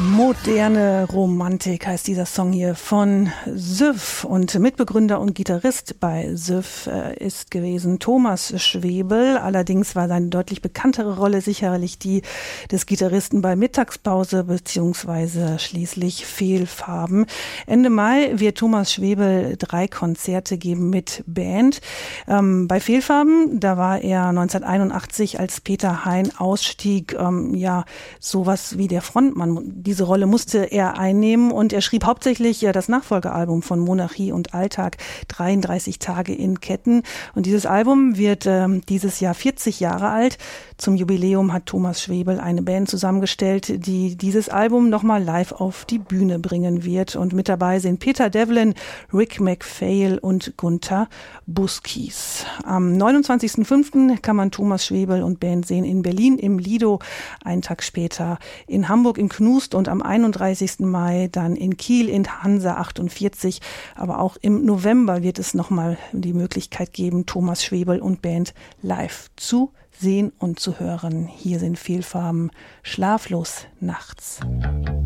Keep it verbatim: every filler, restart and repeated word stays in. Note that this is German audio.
Moderne Romantik heißt dieser Song hier von Süff, und Mitbegründer und Gitarrist bei Süff äh, ist gewesen Thomas Schwebel. Allerdings war seine deutlich bekanntere Rolle sicherlich die des Gitarristen bei Mittagspause beziehungsweise schließlich Fehlfarben. Ende Mai wird Thomas Schwebel drei Konzerte geben mit Band. Ähm, bei Fehlfarben, da war er neunzehnhunderteinundachtzig, als Peter Hein ausstieg, ähm, ja, sowas wie der Frontmann. Diese Rolle musste er einnehmen, und er schrieb hauptsächlich ja das Nachfolgealbum von Monarchie und Alltag, dreiunddreißig Tage in Ketten. Und dieses Album wird ähm, dieses Jahr vierzig Jahre alt. Zum Jubiläum hat Thomas Schwebel eine Band zusammengestellt, die dieses Album nochmal live auf die Bühne bringen wird. Und mit dabei sind Peter Devlin, Rick MacPhail und Gunther Buskies. Am neunundzwanzigsten fünften kann man Thomas Schwebel und Band sehen in Berlin im Lido, einen Tag später in Hamburg im Knust und am einunddreißigsten Mai dann in Kiel in Hansa achtundvierzig. Aber auch im November wird es nochmal die Möglichkeit geben, Thomas Schwebel und Band live zu sehen und zu hören. Hier sind Fehlfarben, schlaflos nachts.